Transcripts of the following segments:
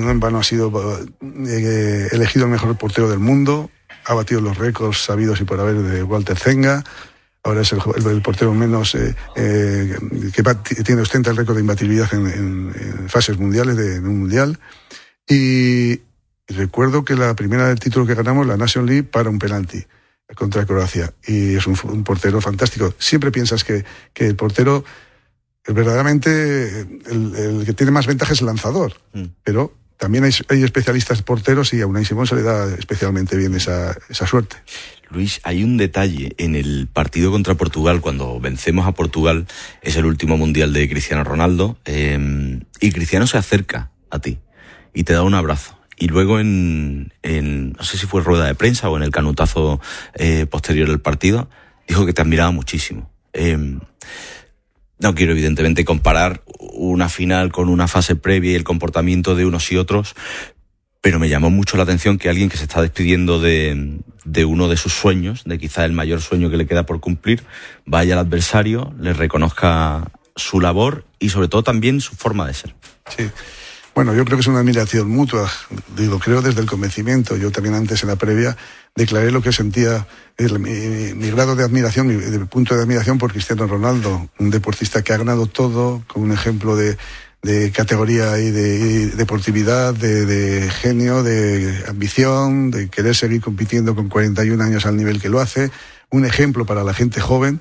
no en vano ha sido elegido el mejor portero del mundo, ha batido los récords sabidos y por haber de Walter Zenga. Ahora es el portero menos que ostenta el récord de imbatibilidad en fases mundiales, en un mundial. Y recuerdo que la primera del título que ganamos, la Nation League, para un penalti contra Croacia. Y es un portero fantástico. Siempre piensas que el portero, verdaderamente, el que tiene más ventaja es el lanzador. Pero también hay especialistas porteros y a Unai Simón se le da especialmente bien esa suerte. Luis, hay un detalle en el partido contra Portugal, cuando vencemos a Portugal, es el último mundial de Cristiano Ronaldo, y Cristiano se acerca a ti y te da un abrazo. Y luego en no sé si fue rueda de prensa o en el canutazo posterior al partido, dijo que te admiraba muchísimo. No quiero evidentemente comparar una final con una fase previa y el comportamiento de unos y otros, pero me llamó mucho la atención que alguien que se está despidiendo de uno de sus sueños, de quizá el mayor sueño que le queda por cumplir, vaya al adversario, le reconozca su labor y sobre todo también su forma de ser. Sí. Bueno, yo creo que es una admiración mutua, digo, creo desde el convencimiento. Yo también antes en la previa declaré lo que sentía, mi grado de admiración, mi punto de admiración por Cristiano Ronaldo, un deportista que ha ganado todo, con un ejemplo de categoría y de deportividad, de genio, de ambición, de querer seguir compitiendo con 41 años al nivel que lo hace, un ejemplo para la gente joven.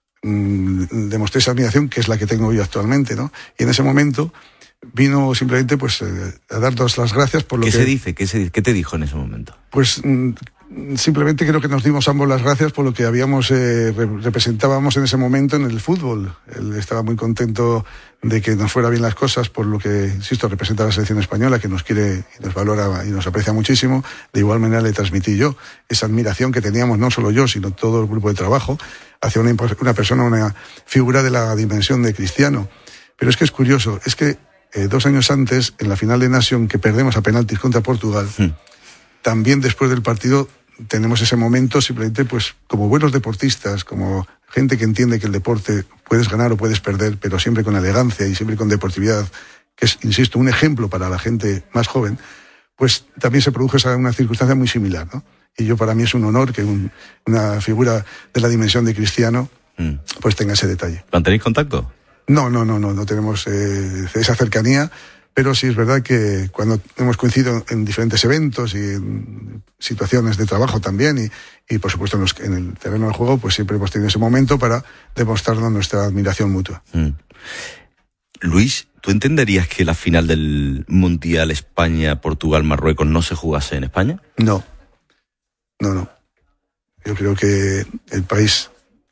Demostré esa admiración que es la que tengo yo actualmente, ¿no? Y en ese momento vino simplemente pues a darnos las gracias por lo que... ¿Qué se dice? ¿Qué te dijo en ese momento? Pues simplemente creo que nos dimos ambos las gracias por lo que representábamos en ese momento en el fútbol. Él estaba muy contento de que nos fuera bien las cosas, por lo que, insisto, representa a la selección española, que nos quiere y nos valora y nos aprecia muchísimo. De igual manera le transmití yo esa admiración que teníamos, no solo yo, sino todo el grupo de trabajo, hacia una persona, una figura de la dimensión de Cristiano. Pero es que es curioso, es que 2 años antes, en la final de Nation, que perdemos a penaltis contra Portugal, también después del partido tenemos ese momento simplemente pues como buenos deportistas, como gente que entiende que el deporte puedes ganar o puedes perder, pero siempre con elegancia y siempre con deportividad, que es, insisto, un ejemplo para la gente más joven, pues también se produjo una circunstancia muy similar, ¿no? Y para mí es un honor que una figura de la dimensión de Cristiano pues tenga ese detalle. ¿Mantenéis contacto? No tenemos esa cercanía, pero sí es verdad que cuando hemos coincidido en diferentes eventos y en situaciones de trabajo también y por supuesto en el terreno del juego, pues siempre hemos tenido ese momento para demostrarnos nuestra admiración mutua. Luis, ¿tú entenderías que la final del Mundial España-Portugal-Marruecos no se jugase en España? No. Yo creo que el país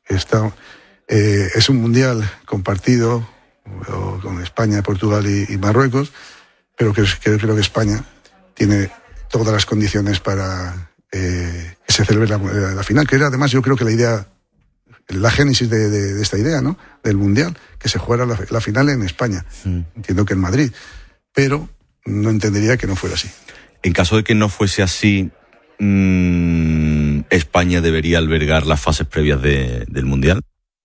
es un mundial compartido con España, Portugal y Marruecos, pero creo que España tiene todas las condiciones para que se celebre la final, que era además yo creo que la génesis de esta idea, ¿no? Del mundial, que se jugara la final en España. Entiendo que en Madrid, pero no entendería que no fuera así. En caso de que no fuese así, ¿España debería albergar las fases previas del mundial?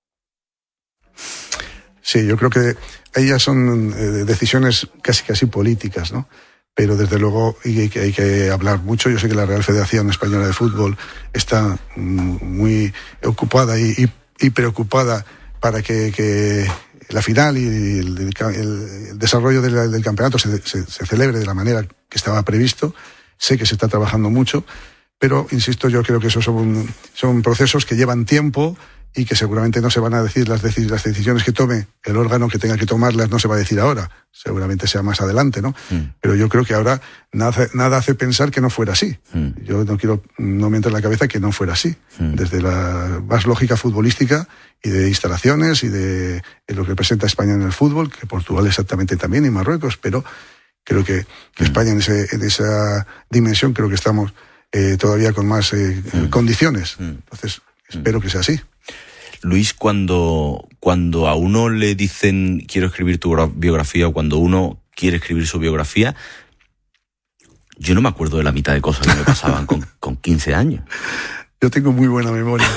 Sí, yo creo que ellas son decisiones casi políticas, ¿no? Pero desde luego hay que hablar mucho. Yo sé que la Real Federación Española de Fútbol está muy ocupada y preocupada para que la final y el desarrollo del campeonato se celebre de la manera que estaba previsto. Sé que se está trabajando mucho, pero insisto, yo creo que esos son procesos que llevan tiempo y que seguramente no se van a decir las decisiones que tome el órgano que tenga que tomarlas, no se va a decir ahora, seguramente sea más adelante, ¿no? Pero yo creo que ahora nada hace pensar que no fuera así. Yo no me entra en la cabeza que no fuera así. Desde la más lógica futbolística y de instalaciones y de lo que representa España en el fútbol, que Portugal exactamente también y Marruecos, pero creo que España en esa dimensión creo que estamos todavía con más condiciones. Entonces, espero que sea así. Luis, cuando a uno le dicen quiero escribir tu biografía o cuando uno quiere escribir su biografía, yo no me acuerdo de la mitad de cosas que me pasaban con 15 años. Yo tengo muy buena memoria.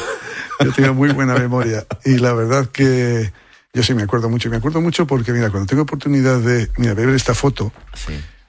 Y la verdad que yo sí me acuerdo mucho. Y me acuerdo mucho porque, mira, cuando tengo oportunidad de ver esta foto, sí,